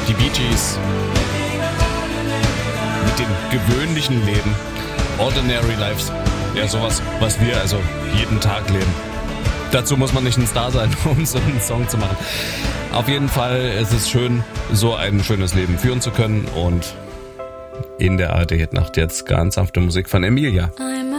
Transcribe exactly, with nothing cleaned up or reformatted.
Die Bee Gees mit dem gewöhnlichen Leben. Ordinary Lives. Ja, sowas, was wir also jeden Tag leben. Dazu muss man nicht ein Star sein, um so einen Song zu machen. Auf jeden Fall ist es schön, so ein schönes Leben führen zu können. Und in der A R D-Hitnacht jetzt ganz sanfte Musik von Emilia. I'm